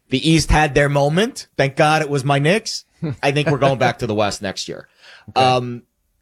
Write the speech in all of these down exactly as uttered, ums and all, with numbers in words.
The East had their moment. Thank God it was my Knicks. I think we're going back to the West next year. Okay. Um,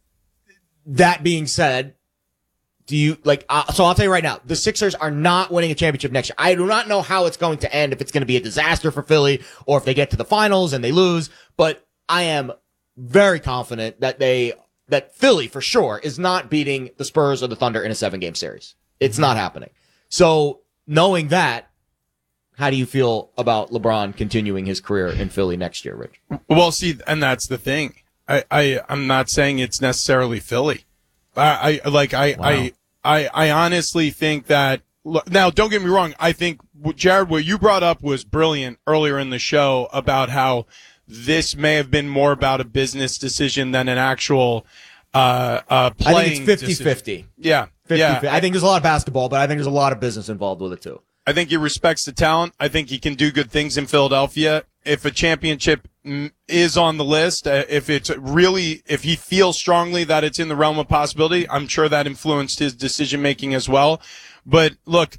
that being said, do you like, uh, so I'll tell you right now, the Sixers are not winning a championship next year. I do not know how it's going to end, if it's going to be a disaster for Philly or if they get to the finals and they lose, but I am very confident that they, that Philly for sure is not beating the Spurs or the Thunder in a seven game series. It's not happening. So knowing that, how do you feel about LeBron continuing his career in Philly next year, Rich? Well, see, and that's the thing. I, I, I'm not saying it's necessarily Philly. I, I like, I, wow. I, I, I honestly think that, now don't get me wrong. I think, Jared, what you brought up was brilliant earlier in the show about how this may have been more about a business decision than an actual, uh, uh, playing I think it's fifty-fifty. Yeah. fifty, yeah. fifty. I think there's a lot of basketball, but I think there's a lot of business involved with it too. I think he respects the talent. I think he can do good things in Philadelphia. If a championship is on the list, uh, if it's really, if he feels strongly that it's in the realm of possibility, I'm sure that influenced his decision making as well. But look,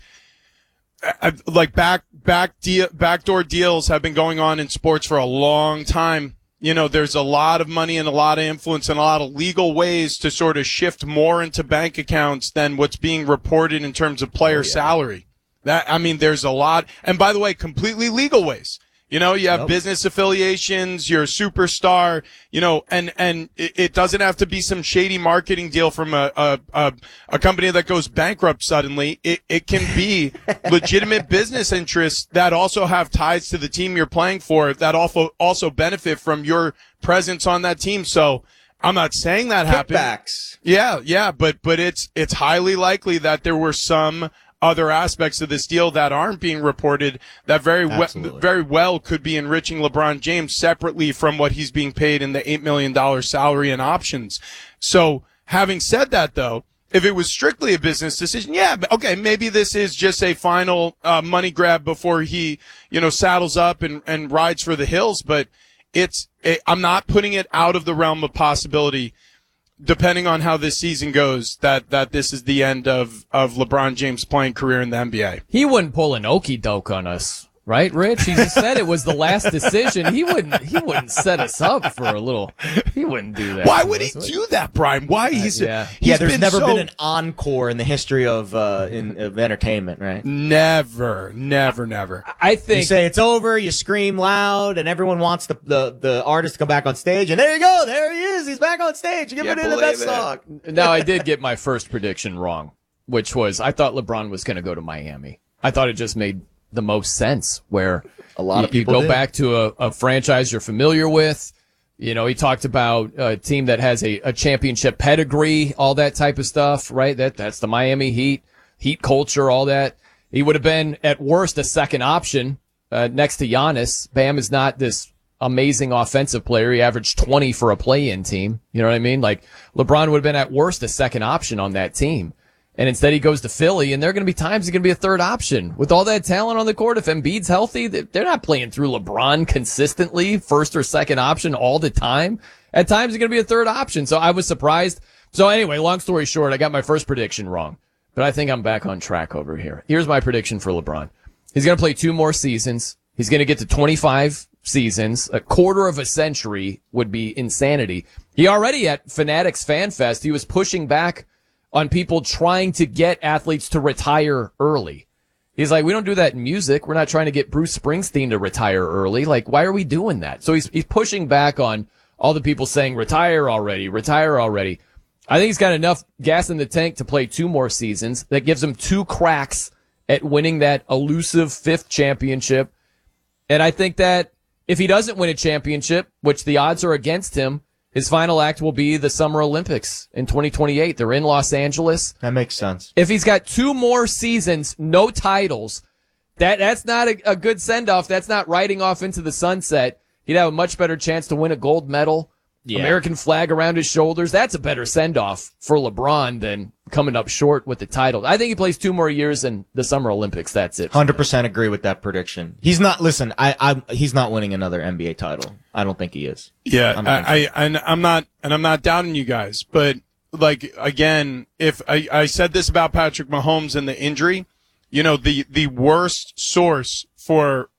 I, like back, back, de- backdoor deals have been going on in sports for a long time. You know, there's a lot of money and a lot of influence and a lot of legal ways to sort of shift more into bank accounts than what's being reported in terms of player oh, yeah. salary. That, I mean, there's a lot. And by the way, completely legal ways. You know, you have nope. business affiliations, you're a superstar, you know, and, and it, it doesn't have to be some shady marketing deal from a, a, a, a company that goes bankrupt suddenly. It, it can be legitimate business interests that also have ties to the team you're playing for that also, also benefit from your presence on that team. So I'm not saying that happened. Kickbacks. Yeah, yeah, but, but it's, it's highly likely that there were some other aspects of this deal that aren't being reported that very we- very well could be enriching LeBron James separately from what he's being paid in the eight million dollars salary and options. So having said that, though, if it was strictly a business decision, yeah, okay, maybe this is just a final uh, money grab before he, you know, saddles up and, and rides for the hills. But it's, it, I'm not putting it out of the realm of possibility, depending on how this season goes, that, that this is the end of, of LeBron James' playing career in the N B A. He wouldn't pull an okie doke on us, right, Rich? He just said it was the last decision. He wouldn't, he wouldn't set us up for a little, he wouldn't do that. Why would he do that, Brian? Why? He's, uh, yeah. he's yeah, there's been never so... been an encore in the history of, uh, in, of entertainment, right? Never, never, never. I think. You say it's over, you scream loud, and everyone wants the, the, the artist to come back on stage, and there you go, there he is, he's back on stage, give it in the best song. Now, I did get my first prediction wrong, which was, I thought LeBron was going to go to Miami. I thought it just made the most sense, where a lot of you, people you go did. back to a, a franchise you're familiar with. You know, he talked about a team that has a, a championship pedigree, all that type of stuff, right? That that's the Miami Heat, Heat culture, all that. He would have been, at worst, a second option uh, next to Giannis. Bam is not this amazing offensive player. He averaged twenty for a play-in team. You know what I mean? Like, LeBron would have been, at worst, a second option on that team. And instead he goes to Philly, and there are going to be times he's going to be a third option. With all that talent on the court, if Embiid's healthy, they're not playing through LeBron consistently, first or second option all the time. At times he's going to be a third option. So I was surprised. So anyway, long story short, I got my first prediction wrong. But I think I'm back on track over here. Here's my prediction for LeBron. He's going to play two more seasons. He's going to get to twenty-five seasons. A quarter of a century would be insanity. He already, at Fanatics Fan Fest, he was pushing back on people trying to get athletes to retire early. He's like, we don't do that in music. We're not trying to get Bruce Springsteen to retire early. Like, why are we doing that? So he's he's pushing back on all the people saying, retire already, retire already. I think he's got enough gas in the tank to play two more seasons. That gives him two cracks at winning that elusive fifth championship. And I think that if he doesn't win a championship, which the odds are against him, his final act will be the Summer Olympics in twenty twenty-eight. They're in Los Angeles. That makes sense. If he's got two more seasons, no titles, that that's not a, a good send-off. That's not riding off into the sunset. He'd have a much better chance to win a gold medal. Yeah. American flag around his shoulders. That's a better send-off for LeBron than coming up short with the title. I think he plays two more years in the Summer Olympics. That's it. one hundred percent agree with that prediction. He's not, listen, I, I, he's not winning another N B A title. I don't think he is. Yeah, I'm I, I, and I'm not, and I'm not doubting you guys, but like, again, if I, I said this about Patrick Mahomes and the injury, you know, the, the worst source for